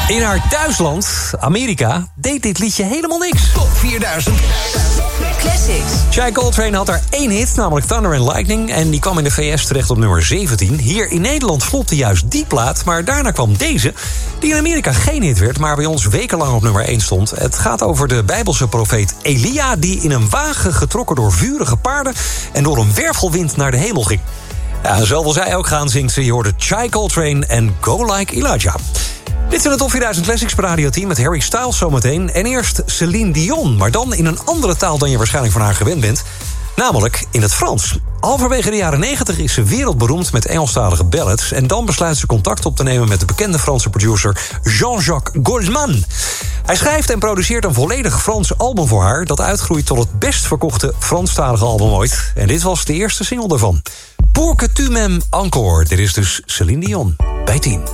In haar thuisland, Amerika, deed dit liedje helemaal niks. Top 4000 Classics. Shai Coltrane had er 1 hit, namelijk Thunder and Lightning, en die kwam in de VS terecht op nummer 17. Hier in Nederland flopte juist die plaat, maar daarna kwam deze, die in Amerika geen hit werd, maar bij ons wekenlang op nummer 1 stond. Het gaat over de Bijbelse profeet Elia, die in een wagen getrokken door vurige paarden en door een wervelwind naar de hemel ging. Ja, en zo wil zij ook gaan, zingt ze. Je hoorde Shai Coltrane en Go Like Elijah. Dit zijn de Top 4000 Classics per Radio 10 met Harry Styles zometeen. En eerst Céline Dion, maar dan in een andere taal dan je waarschijnlijk van haar gewend bent. Namelijk in het Frans. Halverwege de jaren 90 is ze wereldberoemd met Engelstalige ballads. En dan besluit ze contact op te nemen met de bekende Franse producer Jean-Jacques Goldman. Hij schrijft en produceert een volledig Frans album voor haar, dat uitgroeit tot het best verkochte Franstalige album ooit. En dit was de eerste single daarvan. Pour que tu m'aimes encore. Dit is dus Céline Dion bij 10.